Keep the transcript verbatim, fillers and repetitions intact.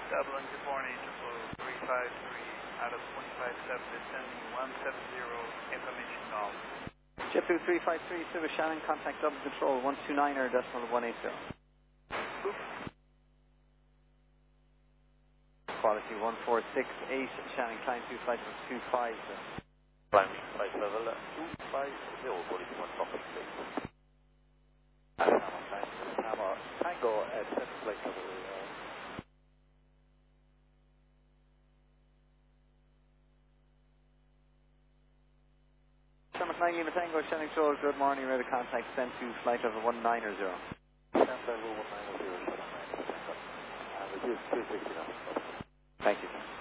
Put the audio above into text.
Dublin, good morning, triple three five three out of twenty-five seven, descending one seven zero, information call. JetBlue three five three, Silver Shannon, contact double control one two niner decimal one eight zero. Boop. Quality one four six eight, Shannon, climb to flight level two five zero. Climb flight level two five zero, quality one four six eight. Hammer, Tango at seven flight level. Uh, Summer nine Lima Tango, Shannon Control, good morning, ready to contact send to flight level one niner zero. Send level one niner zero, Shannon nine Tango. And it is three sixty now. Thank you.